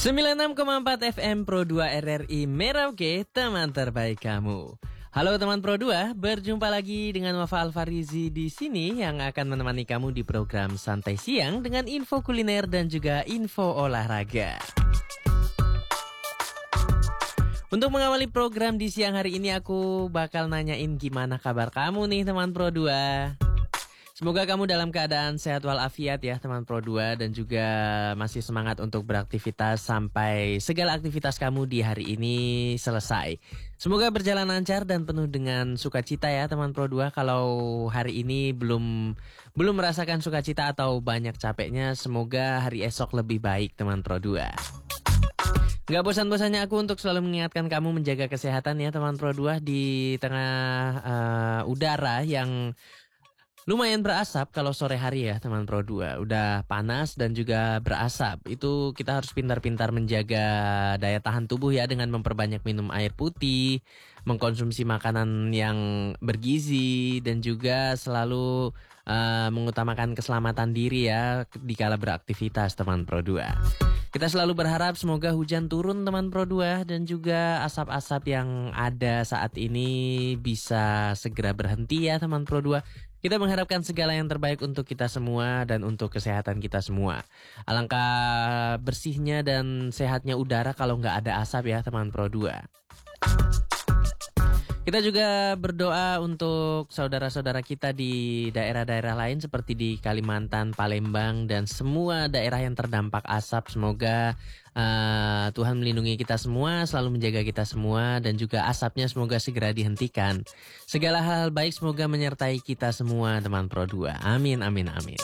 96,4 FM Pro 2 RRI Merauke, teman terbaik kamu. Halo teman Pro 2, berjumpa lagi dengan Wafa Alfarizi di sini yang akan menemani kamu di program Santai Siang dengan info kuliner dan juga info olahraga. Untuk mengawali program di siang hari ini aku bakal nanyain gimana kabar kamu nih teman Pro 2. Semoga kamu dalam keadaan sehat walafiat ya teman Pro 2 dan juga masih semangat untuk beraktivitas sampai segala aktivitas kamu di hari ini selesai. Semoga berjalan lancar dan penuh dengan sukacita ya teman Pro 2. Kalau hari ini belum merasakan sukacita atau banyak capeknya, semoga hari esok lebih baik teman Pro 2. Gak bosan-bosannya aku untuk selalu mengingatkan kamu menjaga kesehatan ya teman Pro 2 di tengah udara yang lumayan berasap kalau sore hari ya teman Pro 2. Udah panas dan juga berasap. Itu kita harus pintar-pintar menjaga daya tahan tubuh ya dengan memperbanyak minum air putih, mengkonsumsi makanan yang bergizi dan juga selalu mengutamakan keselamatan diri ya dikala beraktivitas teman Pro 2. Kita selalu berharap semoga hujan turun teman Pro 2 dan juga asap-asap yang ada saat ini bisa segera berhenti ya teman Pro 2. Kita mengharapkan segala yang terbaik untuk kita semua dan untuk kesehatan kita semua. Alangkah bersihnya dan sehatnya udara kalau nggak ada asap ya teman Pro 2. Kita juga berdoa untuk saudara-saudara kita di daerah-daerah lain seperti di Kalimantan, Palembang, dan semua daerah yang terdampak asap. Semoga Tuhan melindungi kita semua, selalu menjaga kita semua, dan juga asapnya semoga segera dihentikan. Segala hal baik semoga menyertai kita semua, teman Pro 2. Amin, amin, amin.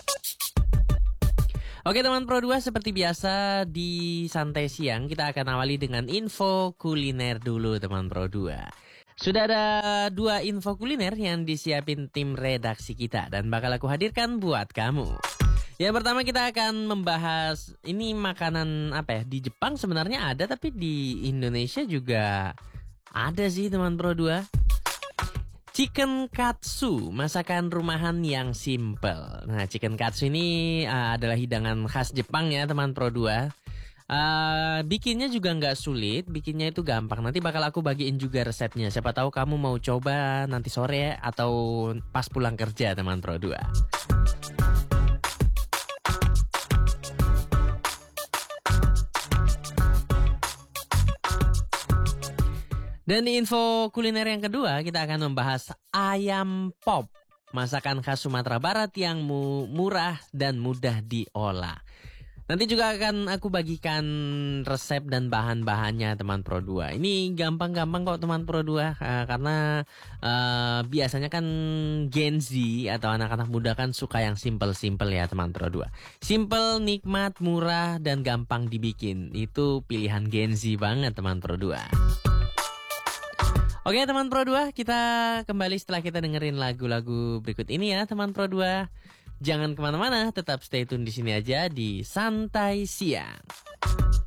Oke teman Pro 2, seperti biasa di Santai Siang kita akan awali dengan info kuliner dulu teman Pro 2. Sudah ada 2 info kuliner yang disiapin tim redaksi kita dan bakal aku hadirkan buat kamu. Yang pertama kita akan membahas ini makanan apa ya, di Jepang sebenarnya ada tapi di Indonesia juga ada sih teman Pro 2. Chicken katsu, masakan rumahan yang simple. Nah, chicken katsu ini adalah hidangan khas Jepang ya teman Pro 2. Bikinnya juga nggak sulit, bikinnya itu gampang. Nanti bakal aku bagiin juga resepnya. Siapa tahu kamu mau coba nanti sore atau pas pulang kerja teman Pro 2. Dan di info kuliner yang kedua, kita akan membahas ayam pop, masakan khas Sumatera Barat yang murah dan mudah diolah. Nanti juga akan aku bagikan resep dan bahan-bahannya teman Pro 2. Ini gampang-gampang kok teman Pro 2, karena biasanya kan Gen Z atau anak-anak muda kan suka yang simple-simple ya teman Pro 2. Simple, nikmat, murah, dan gampang dibikin. Itu pilihan Gen Z banget teman Pro 2. Oke teman Pro 2, kita kembali setelah kita dengerin lagu-lagu berikut ini ya teman Pro 2. Jangan kemana-mana, tetap stay tune di sini aja di Santai Siang.